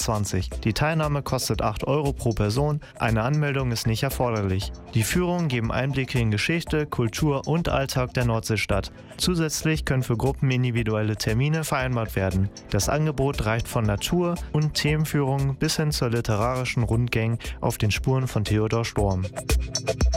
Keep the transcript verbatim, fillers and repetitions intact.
zweitausendzweiundzwanzig. Die Teilnahme kostet acht Euro pro Person, eine Anmeldung ist nicht erforderlich. Die Führungen geben Einblicke in Geschichte, Kultur und Alltag der Nordseestadt. Zusätzlich können für Gruppen individuelle Termine vereinbart werden. Das Angebot reicht von Natur- und Themenführungen bis hin zur literarischen Rundgängen auf den Spuren von Theodor Storm.